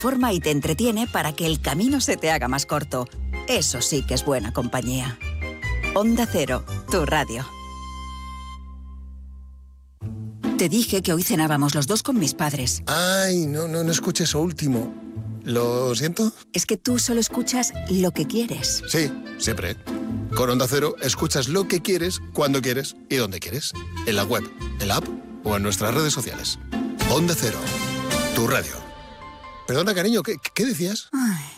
forma y te entretiene para que el camino se te haga más corto. Eso sí que es buena compañía. Onda Cero, tu radio. Te dije que hoy cenábamos los dos con mis padres. Ay, no escuché eso último. ¿Lo siento? Es que tú solo escuchas lo que quieres. Sí, siempre. Con Onda Cero escuchas lo que quieres, cuando quieres y donde quieres. En la web, en la app o en nuestras redes sociales. Onda Cero, tu radio. Perdona, cariño, ¿qué decías? Ay.